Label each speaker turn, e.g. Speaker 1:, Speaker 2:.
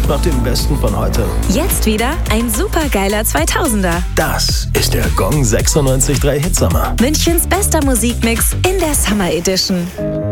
Speaker 1: nach dem Besten von heute.
Speaker 2: Jetzt wieder ein supergeiler 2000er.
Speaker 1: Das ist der Gong 96.3 Hitsommer.
Speaker 2: Münchens bester Musikmix in der Summer Edition.